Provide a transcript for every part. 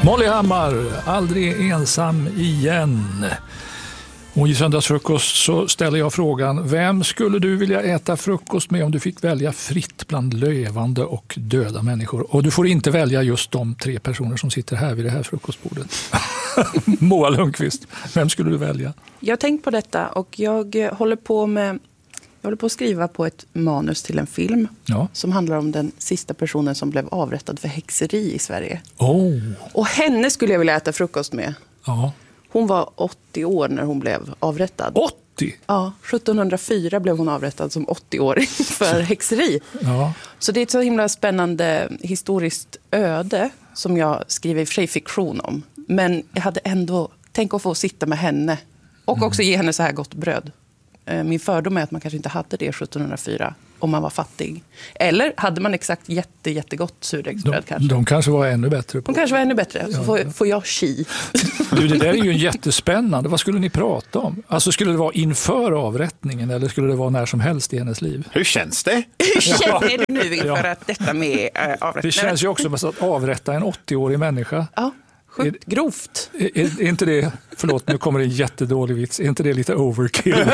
Molly Hammar, aldrig ensam igen. Och i söndagsfrukost så ställer jag frågan, vem skulle du vilja äta frukost med om du fick välja fritt bland levande och döda människor? Och du får inte välja just de 3 personer som sitter här vid det här frukostbordet. Moa Lundqvist, vem skulle du välja? Jag har tänkt på detta och jag håller på att skriva på ett manus till en film som handlar om den sista personen som blev avrättad för häxeri i Sverige. Och henne skulle jag vilja äta frukost med. Ja. Hon var 80 år när hon blev avrättad. 80? Ja, 1704 blev hon avrättad som 80-åring för häxeri. Ja. Så det är ett så himla spännande historiskt öde som jag skriver i och för sig fiktion om. Men jag hade ändå tänkt att få sitta med henne och också ge henne så här gott bröd. Min fördom är att man kanske inte hade det 1704 om man var fattig. Eller hade man exakt jättegott surdegsbröd kanske. De kanske var ännu bättre. De kanske var ännu bättre. Så får jag chi. Du, det där är ju jättespännande. Vad skulle ni prata om? Alltså skulle det vara inför avrättningen eller skulle det vara när som helst i hennes liv? Hur känns det? Hur känner du nu inför att detta med avrättning? Det känns ju också som att avrätta en 80-årig människa. Ja. Sjukt grovt. Är inte det, förlåt nu kommer det en jättedålig vits, är inte det lite overkill?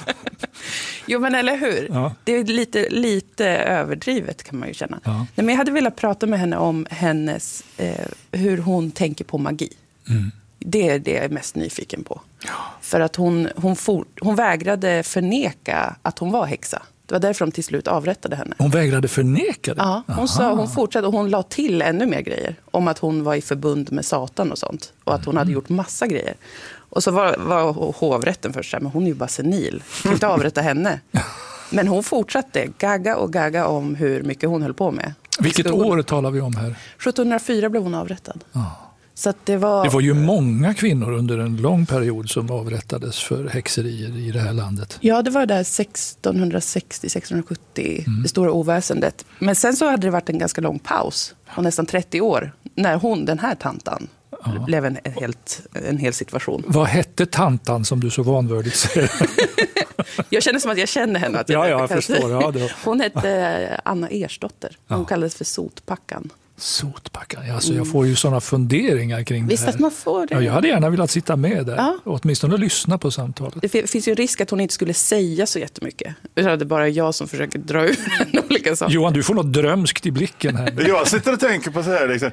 Jo men eller hur? Ja. Det är lite överdrivet kan man ju känna. Ja. Nej, men jag hade velat prata med henne om hennes, hur hon tänker på magi. Mm. Det är det jag är mest nyfiken på. Ja. För att hon vägrade förneka att hon var häxa. Det var därför de till slut avrättade henne. Hon vägrade förneka det? Ja, hon fortsatte och hon la till ännu mer grejer. Om att hon var i förbund med Satan och sånt. Och att hon hade gjort massa grejer. Och så var hovrätten först men hon är ju bara senil. Kan inte avrätta henne. Men hon fortsatte gagga om hur mycket hon höll på med. Vilket år talar vi om här? 1704 blev hon avrättad. Så att det var ju många kvinnor under en lång period som avrättades för häxerier i det här landet. Ja, det var där 1660-1670, det stora oväsendet. Men sen så hade det varit en ganska lång paus, och nästan 30 år, när den här tantan, blev en hel situation. Vad hette tantan som du så vanvördigt säger? Jag känner som att jag känner henne. Jag förstår. Ja, hon hette Anna Ersdotter. Hon kallades för Sotpackan. Sotpackan, alltså jag får ju sådana funderingar kring Visst det här. Att man får det. Ja, jag hade gärna velat sitta med där, åtminstone lyssna på samtalet. Det finns ju risk att hon inte skulle säga så jättemycket. Det är bara jag som försöker dra ur olika saker. Johan, du får något drömskt i blicken här. Jag sitter och tänker på så här liksom.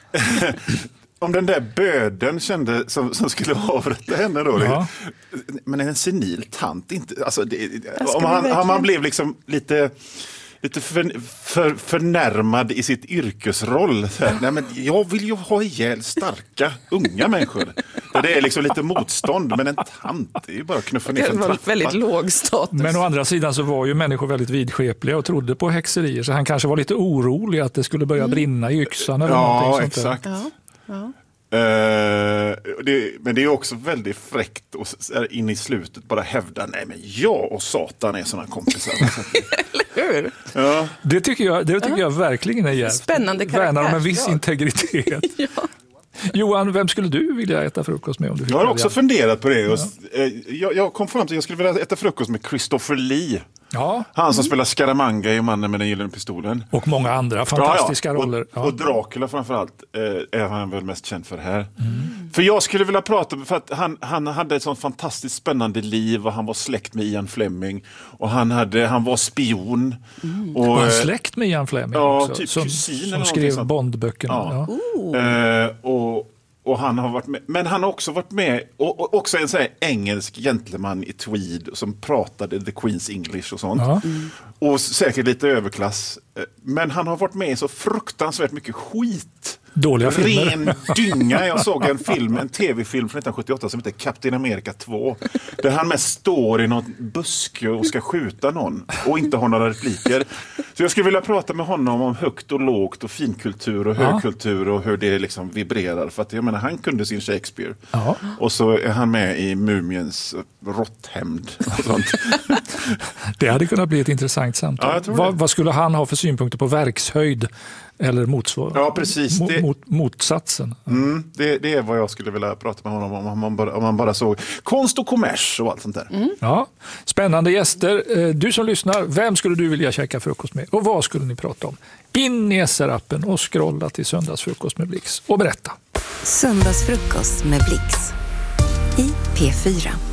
Om den där böden kände som skulle avrätta henne då. Ja. Men en senil tant inte, alltså om man blev liksom lite förnärmad i sitt yrkesroll. Nej, men jag vill ju ha ihjäl starka unga människor. Det är liksom lite motstånd, men en tant är ju bara att knuffa ner en trappa. Väldigt låg status. Men å andra sidan så var ju människor väldigt vidskepliga och trodde på häxerier, så han kanske var lite orolig att det skulle börja brinna i yxan eller någonting sånt. Exakt. Ja. Men det är också väldigt fräckt att in i slutet bara hävda, nej men jag och Satan är såna kompisar. Eller hur? Ja. Det tycker jag verkligen är jävligt. Spännande karaktär. Värnar om en viss integritet. Ja. Johan, vem skulle du vilja äta frukost med om du fick Jag har också funderat på det. Ja. Jag kom fram till att jag skulle vilja äta frukost med Christopher Lee. Ja. Han som spelar Scaramanga i Mannen med den gyllene pistolen. Och många andra fantastiska roller. Och Dracula framförallt är han väl mest känd för här. För jag skulle vilja prata för att han hade ett sånt fantastiskt spännande liv och han var släkt med Ian Fleming och han var spion. Och han släkt med Ian Fleming också, typ som skrev Bondböckerna. Och han har varit med, men han har också varit med och också en så här engelsk gentleman i tweed som pratade the Queen's English och sånt. Och säkert lite överklass. Men han har varit med i så fruktansvärt mycket skit. Dåliga filmer. Ren dynga. Jag såg en tv-film från 1978 som heter Captain America 2. Där han mest står i någon buske och ska skjuta någon och inte har några repliker. Så jag skulle vilja prata med honom om högt och lågt och finkultur och högkultur och hur det liksom vibrerar. För att jag menar, han kunde sin Shakespeare. Ja. Och så är han med i Mumiens råtthämnd och sånt. Det hade kunnat bli ett intressant samtal. Ja, vad skulle han ha för synpunkter på verkshöjd eller motsvarande? Ja, precis. Motsatsen. Det är vad jag skulle vilja prata med honom om man bara såg konst och kommers och allt sånt där. Ja, spännande gäster. Du som lyssnar, vem skulle du vilja käka frukost med? Och vad skulle ni prata om? In i SR-appen och scrolla till Söndagsfrukost med Blix och berätta. Söndagsfrukost med Blix i P4.